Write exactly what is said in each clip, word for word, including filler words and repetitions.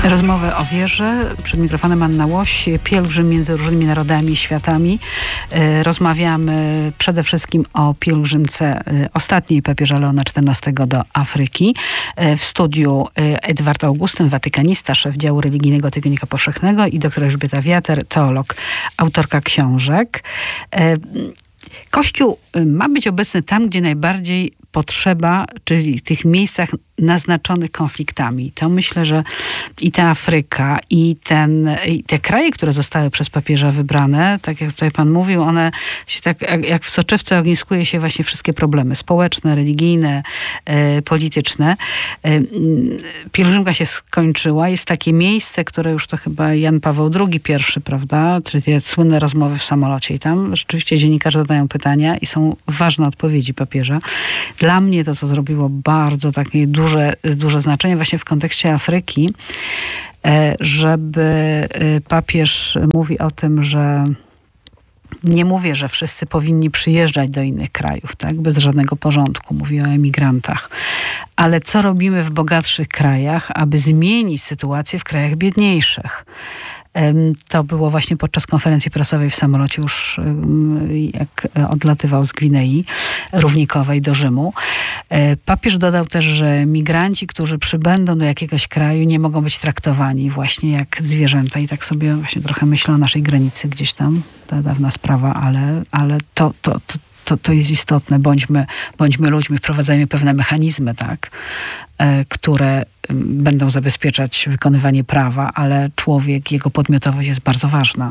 Rozmowę o wierze. Przed mikrofonem Anna Łoś, pielgrzym między różnymi narodami i światami. Rozmawiamy przede wszystkim o pielgrzymce ostatniej papieża Leona czternastego do Afryki. W studiu Edward Augustyn, watykanista, szef działu religijnego Tygodnika Powszechnego, i doktor Elżbieta Wiater, teolog, autorka książek. Kościół ma być obecny tam, gdzie najbardziej potrzeba, czyli w tych miejscach naznaczonych konfliktami. To myślę, że i ta Afryka, i, ten, i te kraje, które zostały przez papieża wybrane, tak jak tutaj pan mówił, one się tak jak w soczewce ogniskuje się właśnie wszystkie problemy społeczne, religijne, e, polityczne. E, pielgrzymka się skończyła. Jest takie miejsce, które już to chyba Jan Paweł drugi pierwszy, prawda? Czyli te słynne rozmowy w samolocie. I tam rzeczywiście dziennikarze zadają pytania i są ważne odpowiedzi papieża. Dla mnie to, co zrobiło bardzo takie duże, duże znaczenie właśnie w kontekście Afryki, żeby papież mówi o tym, że nie mówię, że wszyscy powinni przyjeżdżać do innych krajów, tak, bez żadnego porządku. Mówi o emigrantach. Ale co robimy w bogatszych krajach, aby zmienić sytuację w krajach biedniejszych? To było właśnie podczas konferencji prasowej w samolocie, już jak odlatywał z Gwinei Równikowej do Rzymu. Papież dodał też, że migranci, którzy przybędą do jakiegoś kraju, nie mogą być traktowani właśnie jak zwierzęta. I tak sobie właśnie trochę myślę o naszej granicy gdzieś tam. To dawna sprawa, ale, ale to, to, to To, to jest istotne. Bądźmy, bądźmy ludźmi, wprowadzajmy pewne mechanizmy, tak, e, które będą zabezpieczać wykonywanie prawa, ale człowiek, jego podmiotowość jest bardzo ważna.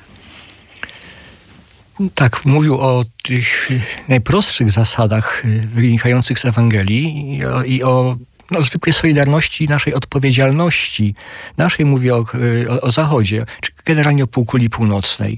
Tak, mówił o tych najprostszych zasadach wynikających z Ewangelii i o, i o no, zwykłej solidarności, naszej odpowiedzialności. Naszej, mówię o, o, o Zachodzie, czy generalnie o półkuli północnej.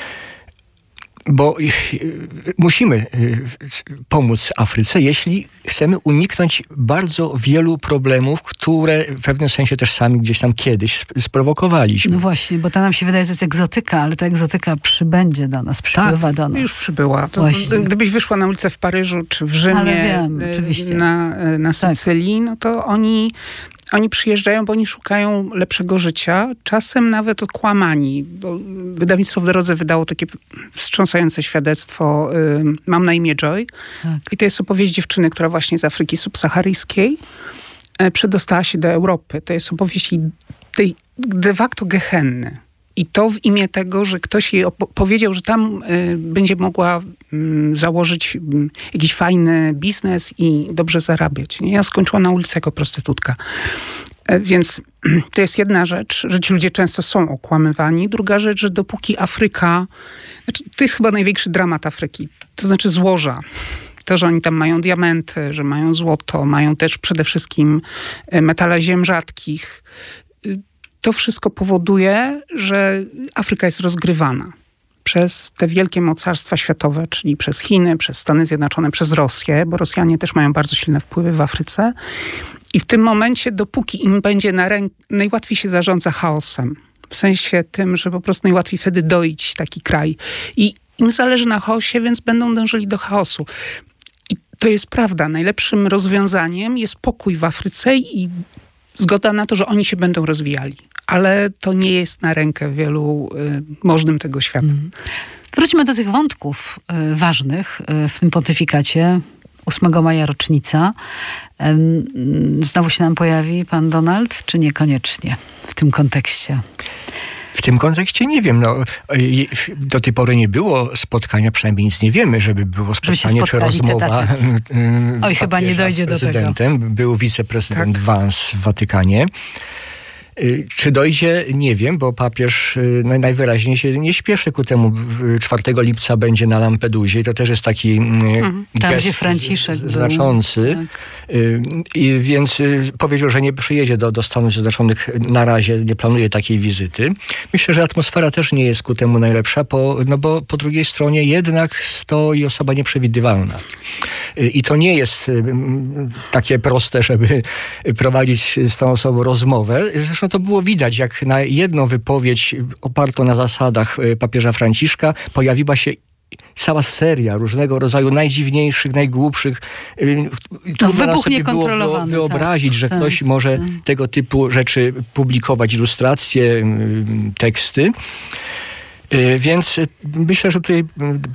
Bo musimy pomóc Afryce, jeśli chcemy uniknąć bardzo wielu problemów, które w pewnym sensie też sami gdzieś tam kiedyś sprowokowaliśmy. No właśnie, bo to nam się wydaje, że to jest egzotyka, ale ta egzotyka przybędzie do nas, przypływa tak, do nas. Już przybyła. To, gdybyś wyszła na ulicę w Paryżu czy w Rzymie, wiem, na, na Sycylii, tak, no to oni... Oni przyjeżdżają, bo oni szukają lepszego życia, czasem nawet okłamani. Bo wydawnictwo w drodze wydało takie wstrząsające świadectwo y, Mam na imię Joy. Tak. I to jest opowieść dziewczyny, która właśnie z Afryki subsaharyjskiej y, przedostała się do Europy. To jest opowieść tej de facto gehenny. I to w imię tego, że ktoś jej op- powiedział, że tam y, będzie mogła y, założyć y, jakiś fajny biznes i dobrze zarabiać. Nie? Ja skończyła na ulicy jako prostytutka. Y, więc y, to jest jedna rzecz, że ci ludzie często są okłamywani. Druga rzecz, że dopóki Afryka... Znaczy, to jest chyba największy dramat Afryki. To znaczy złoża. To, że oni tam mają diamenty, że mają złoto, mają też przede wszystkim y, metale ziem rzadkich. Y, To wszystko powoduje, że Afryka jest rozgrywana przez te wielkie mocarstwa światowe, czyli przez Chiny, przez Stany Zjednoczone, przez Rosję, bo Rosjanie też mają bardzo silne wpływy w Afryce. I w tym momencie, dopóki im będzie na rękę, najłatwiej się zarządza chaosem. W sensie tym, że po prostu najłatwiej wtedy doić taki kraj. I im zależy na chaosie, więc będą dążyli do chaosu. I to jest prawda. Najlepszym rozwiązaniem jest pokój w Afryce i zgoda na to, że oni się będą rozwijali. Ale to nie jest na rękę wielu y, możnym tego świata. Mm. Wróćmy do tych wątków y, ważnych y, w tym pontyfikacie. ósmego maja rocznica. Y, znowu się nam pojawi pan Donald, czy niekoniecznie w tym kontekście? W tym kontekście nie wiem. No, do tej pory nie było spotkania, przynajmniej nic nie wiemy, żeby było spotkanie czy rozmowa. Oj, chyba nie dojdzie do tego. Był wiceprezydent tak. Vance w Watykanie. Czy dojdzie? Nie wiem, bo papież najwyraźniej się nie śpieszy ku temu. czwartego lipca będzie na Lampedusie i to też jest taki mhm. Tam, gest gdzie Franciszek znaczący. Tak. I więc powiedział, że nie przyjedzie do, do Stanów Zjednoczonych na razie, nie planuje takiej wizyty. Myślę, że atmosfera też nie jest ku temu najlepsza, bo, no bo po drugiej stronie jednak stoi osoba nieprzewidywalna. I to nie jest takie proste, żeby prowadzić z tą osobą rozmowę. Zresztą to było widać, jak na jedną wypowiedź opartą na zasadach papieża Franciszka pojawiła się cała seria różnego rodzaju najdziwniejszych, najgłupszych. To wybuch sobie niekontrolowany. Było wyobrazić, tak, że tak, ktoś może tak. tego typu rzeczy publikować, ilustracje, teksty. Więc myślę, że tutaj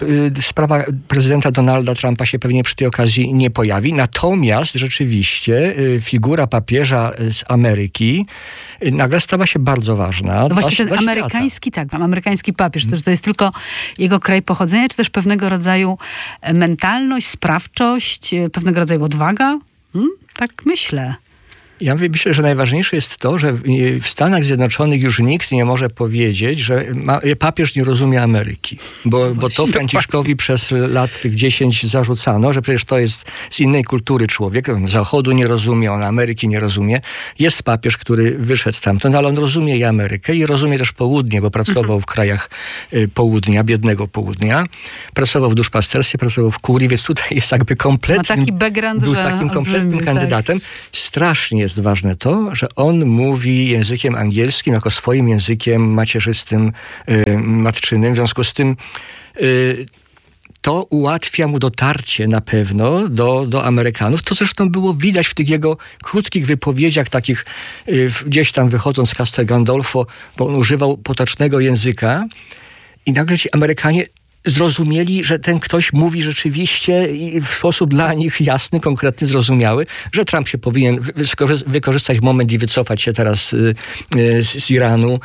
sprawa prezydenta Donalda Trumpa się pewnie przy tej okazji nie pojawi. Natomiast rzeczywiście figura papieża z Ameryki nagle stała się bardzo ważna. No właśnie dla, ten dla amerykański, tak, amerykański papież, to, to jest tylko jego kraj pochodzenia, czy też pewnego rodzaju mentalność, sprawczość, pewnego rodzaju odwaga? Hmm? Tak myślę. Ja myślę, że najważniejsze jest to, że w Stanach Zjednoczonych już nikt nie może powiedzieć, że ma, papież nie rozumie Ameryki. Bo, bo to Franciszkowi przez lat tych dziesięć zarzucano, że przecież to jest z innej kultury człowiek. On Zachodu nie rozumie, on Ameryki nie rozumie. Jest papież, który wyszedł stamtąd, ale on rozumie i Amerykę i rozumie też południe, bo pracował w krajach południa, biednego południa. Pracował w duszpasterstwie, pracował w kurii, więc tutaj jest jakby kompletnym... Ma taki background, był że takim kompletnym olbrzymi, kandydatem. Tak. Strasznie jest ważne to, że on mówi językiem angielskim jako swoim językiem macierzystym, y, matczynym. W związku z tym y, to ułatwia mu dotarcie na pewno do, do Amerykanów. To zresztą było widać w tych jego krótkich wypowiedziach, takich y, gdzieś tam wychodząc z Castel Gandolfo, bo on używał potocznego języka i nagle ci Amerykanie zrozumieli, że ten ktoś mówi rzeczywiście i w sposób dla nich jasny, konkretny, zrozumiały, że Trump się powinien wykorzystać moment i wycofać się teraz y, y, z, z Iranu.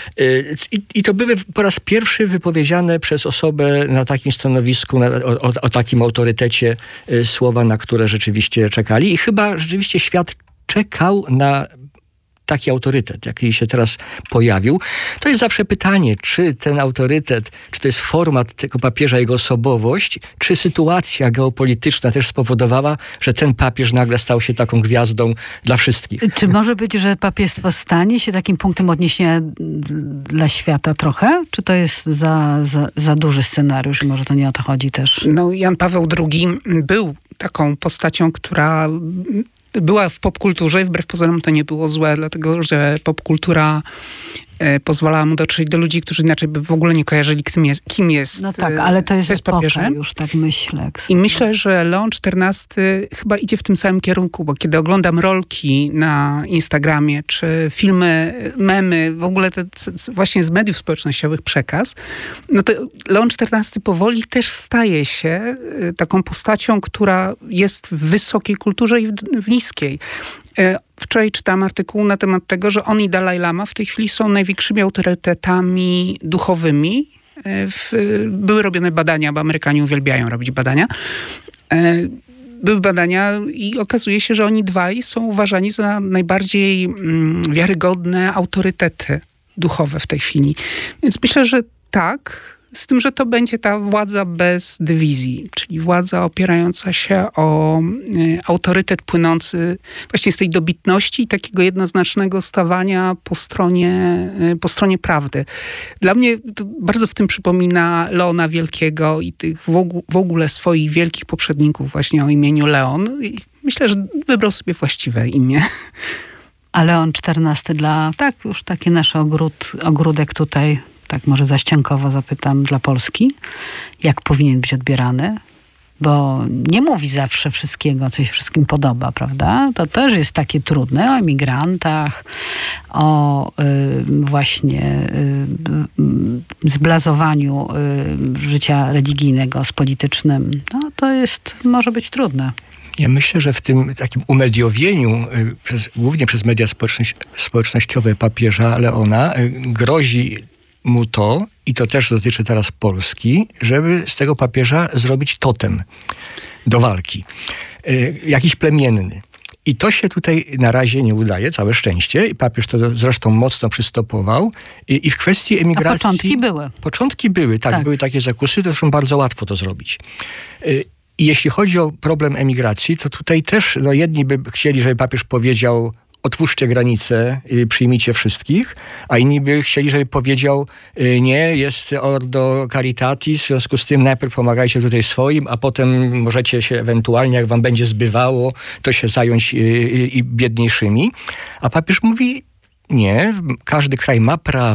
Y, i, I to były po raz pierwszy wypowiedziane przez osobę na takim stanowisku, na, o, o, o takim autorytecie y, słowa, na które rzeczywiście czekali. I chyba rzeczywiście świat czekał na taki autorytet, jaki się teraz pojawił. To jest zawsze pytanie, czy ten autorytet, czy to jest format tego papieża, jego osobowość, czy sytuacja geopolityczna też spowodowała, że ten papież nagle stał się taką gwiazdą dla wszystkich. Czy może być, że papiestwo stanie się takim punktem odniesienia dla świata trochę? Czy to jest za, za, za duży scenariusz i może to nie o to chodzi też? No, Jan Paweł drugi był taką postacią, która była w popkulturze i wbrew pozorom to nie było złe, dlatego że popkultura e, pozwalała mu dotrzeć do ludzi, którzy inaczej by w ogóle nie kojarzyli, kim jest, kim jest No tak, ale to jest, jest epoka papieżem. Już, tak myślę. I myślę, że Leon czternasty chyba idzie w tym samym kierunku, bo kiedy oglądam rolki na Instagramie, czy filmy, memy, w ogóle te, właśnie z mediów społecznościowych przekaz, no to Leon czternasty powoli też staje się taką postacią, która jest w wysokiej kulturze i w, w niskiej. Wczoraj czytałam artykuł na temat tego, że on i Dalaj Lama w tej chwili są największymi autorytetami duchowymi. W, były robione badania, bo Amerykanie uwielbiają robić badania. Były badania i okazuje się, że oni dwaj są uważani za najbardziej mm, wiarygodne autorytety duchowe w tej chwili. Więc myślę, że tak, z tym, że to będzie ta władza bez dywizji, czyli władza opierająca się o y, autorytet płynący właśnie z tej dobitności i takiego jednoznacznego stawania po stronie, y, po stronie prawdy. Dla mnie to bardzo w tym przypomina Leona Wielkiego i tych w, ogóle, w ogóle swoich wielkich poprzedników właśnie o imieniu Leon. I myślę, że wybrał sobie właściwe imię. A Leon czternasty dla, tak, już taki nasz ogród, ogródek tutaj, tak może zaściankowo zapytam, dla Polski, jak powinien być odbierany? Bo nie mówi zawsze wszystkiego, co się wszystkim podoba, prawda? To też jest takie trudne, o emigrantach, o y, właśnie y, zblazowaniu y, życia religijnego z politycznym. No to jest, może być trudne. Ja myślę, że w tym takim umediowieniu, przez, głównie przez media społeczność, społecznościowe papieża Leona, grozi mu to, i to też dotyczy teraz Polski, żeby z tego papieża zrobić totem do walki. Jakiś plemienny. I to się tutaj na razie nie udaje, całe szczęście. I papież to zresztą mocno przystopował. I, i w kwestii emigracji... A początki były. Początki były, tak, tak. Były takie zakusy, to zresztą bardzo łatwo to zrobić. I jeśli chodzi o problem emigracji, to tutaj też no, jedni by chcieli, żeby papież powiedział: otwórzcie granice, przyjmijcie wszystkich, a inni by chcieli, żeby powiedział: nie, jest Ordo Caritatis, w związku z tym najpierw pomagajcie tutaj swoim, a potem możecie się ewentualnie, jak wam będzie zbywało, to się zająć i, i, i biedniejszymi. A papież mówi: nie, każdy kraj ma prawo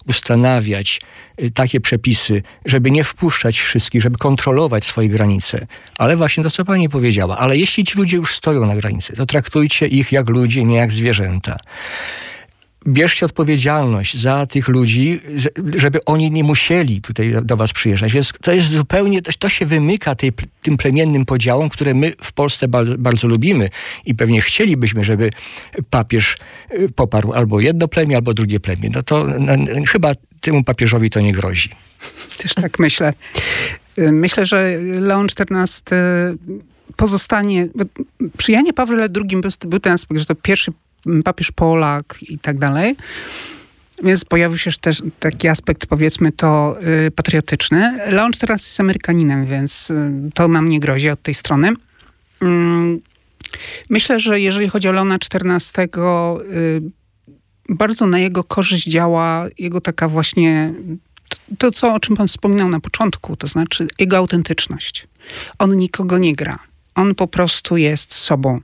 ustanawiać takie przepisy, żeby nie wpuszczać wszystkich, żeby kontrolować swoje granice. Ale właśnie to, co pani powiedziała. Ale jeśli ci ludzie już stoją na granicy, to traktujcie ich jak ludzie, nie jak zwierzęta. Bierzcie odpowiedzialność za tych ludzi, żeby oni nie musieli tutaj do was przyjeżdżać. Więc to jest zupełnie, to się wymyka tej, tym plemiennym podziałom, które my w Polsce bardzo, bardzo lubimy i pewnie chcielibyśmy, żeby papież poparł albo jedno plemię, albo drugie plemię. No to no, chyba temu papieżowi to nie grozi. Też tak myślę. Myślę, że Leon czternasty pozostanie... Przy Janie Pawle drugi był, był ten aspekt, że to pierwszy papież Polak i tak dalej. Więc pojawił się też taki aspekt, powiedzmy to, y, patriotyczny. Leon czternasty jest Amerykaninem, więc y, to nam nie grozi od tej strony. Y, myślę, że jeżeli chodzi o Leona czternastego, y, bardzo na jego korzyść działa jego taka właśnie to, to, co, o czym pan wspominał na początku, to znaczy jego autentyczność. On nikogo nie gra. On po prostu jest sobą.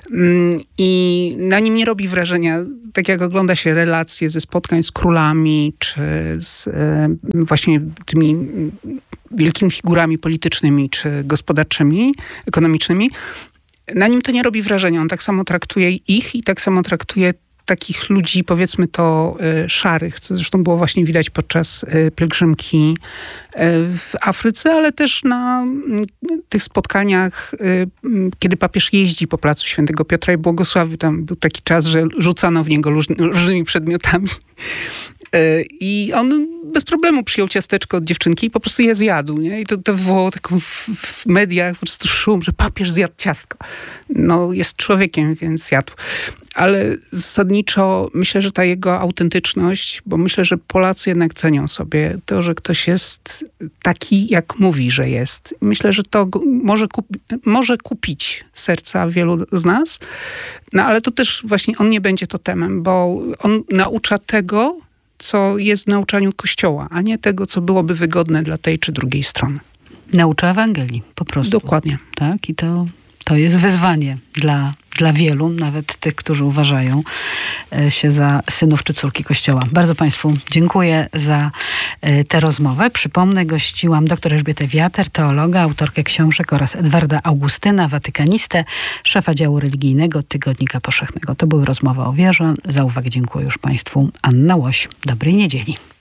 I na nim nie robi wrażenia, tak jak ogląda się relacje ze spotkań z królami, czy z właśnie tymi wielkimi figurami politycznymi, czy gospodarczymi, ekonomicznymi. Na nim to nie robi wrażenia. On tak samo traktuje ich i tak samo traktuje takich ludzi, powiedzmy to, y, szarych, co zresztą było właśnie widać podczas y, pielgrzymki y, w Afryce, ale też na y, tych spotkaniach, y, kiedy papież jeździ po placu Świętego Piotra i Błogosławiu. Tam był taki czas, że rzucano w niego różny, różnymi przedmiotami. Y, I on bez problemu przyjął ciasteczko od dziewczynki i po prostu je zjadł. Nie? I to, to wywołało taką w, w mediach po prostu szum, że papież zjadł ciastko. No, jest człowiekiem, więc jadł. Ale zasadniczo myślę, że ta jego autentyczność, bo myślę, że Polacy jednak cenią sobie to, że ktoś jest taki, jak mówi, że jest. Myślę, że to może, kup, może kupić serca wielu z nas, no ale to też właśnie on nie będzie totemem, bo on naucza tego, co jest w nauczaniu Kościoła, a nie tego, co byłoby wygodne dla tej czy drugiej strony. Naucza Ewangelii, po prostu. Dokładnie. Tak, i to, to jest wyzwanie dla, dla wielu, nawet tych, którzy uważają się za synów czy córki Kościoła. Bardzo Państwu dziękuję za tę rozmowę. Przypomnę, gościłam dr Elżbietę Wiater, teologa, autorkę książek oraz Edwarda Augustyna, watykanistę, szefa działu religijnego Tygodnika Powszechnego. To były rozmowy o wierze. Za uwagę dziękuję już Państwu. Anna Łoś. Dobrej niedzieli.